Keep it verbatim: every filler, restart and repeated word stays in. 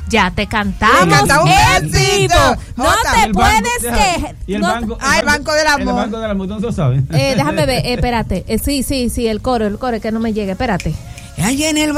Ya te cantamos, Te cantamos en vivo. No Jota, te el puedes banco, que. Y el no, banco, Ah, el banco del amor. El banco del amor, ¿tú no lo sabes? eh, déjame ver, eh, espérate. Eh, sí, sí, sí, el coro, el coro, que no me llegue, espérate. Allá en el